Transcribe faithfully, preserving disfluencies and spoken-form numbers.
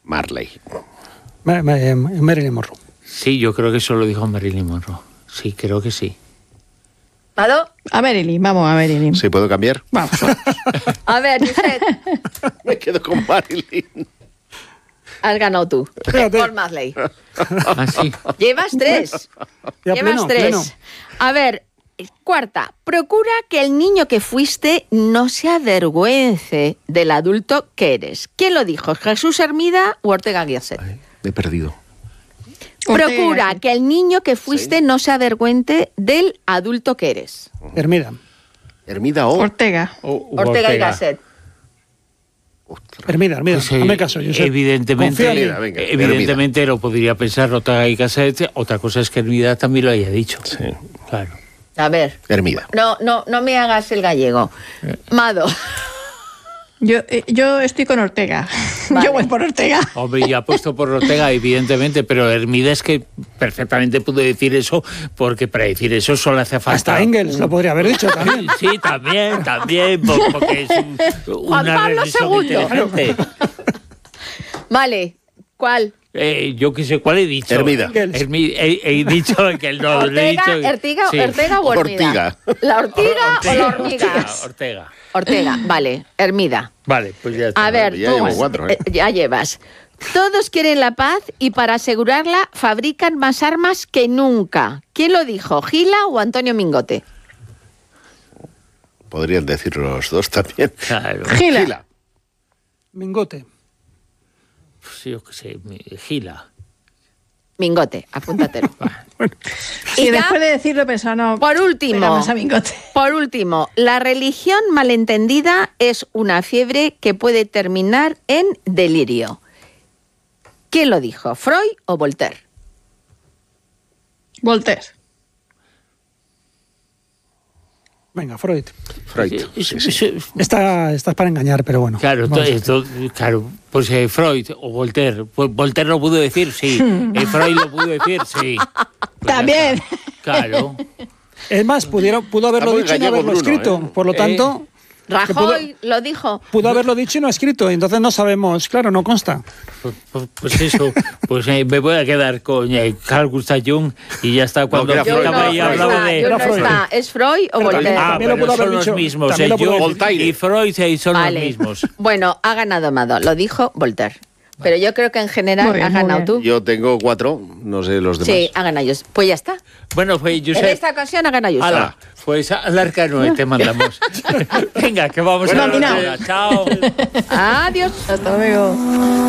Marley. Ma- ma- eh, Marilyn Monroe. Sí, yo creo que eso lo dijo Marilyn Monroe. Sí, creo que sí. ¿Mado? A Marilyn, vamos a Marilyn. ¿Sí puedo cambiar? Vamos. A ver, Josep, Me quedo con Marilyn. has ganado tú. Fíjate. Por Marley. Ah, sí. Llevas tres. Ya Llevas pleno, tres. pleno. A ver, cuarta. Procura que el niño que fuiste no se avergüence del adulto que eres. ¿Quién lo dijo? ¿Jesús Hermida o Ortega Guiaset? Ay, me he perdido. Procura Ortega. que el niño que fuiste no se avergüence del adulto que eres. Hermida. Hermida o... Ortega. O- o Ortega, y Gasset. Ostras. Hermida, Hermida. Pues, eh, Hazme caso, Josep. evidentemente, Confía en mí. Hermida, venga, evidentemente lo podría pensar Ortega y Gasset. Otra cosa es que Hermida también lo haya dicho. Sí. Claro. A ver, Hermida. no, no, no me hagas el gallego. Mado. Yo, eh, yo estoy con Ortega. Vale. Yo voy por Ortega. Hombre, ya ha puesto por Ortega, evidentemente, pero Hermida es que perfectamente pudo decir eso, porque para decir eso solo hace falta... Hasta Engels lo podría haber dicho también. Sí, también, también, po- porque es un, Juan una Pablo reflexión segundo. inteligente. Vale, ¿cuál? Eh, yo qué sé, ¿cuál he dicho? Hermida. Hermi- he, he dicho que el no, lo he Ortega, dicho. Ortega, Sí. Ortega o Hermida. Ortiga. ¿La ortiga, o la Ortega, hormigas? Ortega. Ortega, vale, Hermida. Vale, pues ya está. A ver, ya tú, llevo cuatro, ¿eh? eh, ya llevas. Todos quieren la paz y para asegurarla fabrican más armas que nunca. ¿Quién lo dijo, Gila o Antonio Mingote? Podrían decir los dos también. Claro. Gila. Gila. Mingote. Pues yo qué sé, mi- Gila. Mingote, apúntatelo. Y Y ya, después de decirlo pensaba, no. por venga, último, más a Mingote. por último, la religión malentendida es una fiebre que puede terminar en delirio. ¿Quién lo dijo, Freud o Voltaire? Voltaire. Venga, Freud. Freud. Es- Sí, sí. es- Esta, esta es para engañar, pero bueno. Claro, to- Vamos. esto- claro, pues eh, Freud o Voltaire. Pues Voltaire lo pudo decir, sí. Eh, Freud lo pudo decir, sí. Pues ya También. está. Claro. Es más, pudiera, pudo haberlo Está muy dicho y no gallego haberlo Bruno, escrito. ¿eh? Por lo Eh. tanto, Rajoy lo dijo. pudo haberlo dicho y no escrito. Entonces no sabemos, claro, no consta. Pues, pues- pues eso, pues eh, me voy a quedar con eh, Carl Gustav Jung y ya está. Cuando que era Fíjate, Freud, no, ahí Freud. hablaba está, de... yo no Era Freud. está. ¿Es Freud o Pero Voltaire? Ah, También lo pero pudo haber son dicho- los mismos. también eh, lo pudo Jung haber dicho. y Freud eh, son Vale. los mismos. Bueno, ha ganado Mado, lo dijo Voltaire. Pero yo creo que en general Muy bien, has muy ganado bien. tú. Yo tengo cuatro, no sé los demás. Sí, ha ganado yo. Pues ya está. Bueno, pues yo En sé... esta ocasión ha ganado yo. Hala, pues al arcano te mandamos. Venga, que vamos Bueno, a la Mina. hora. Chao. Adiós. Hasta luego.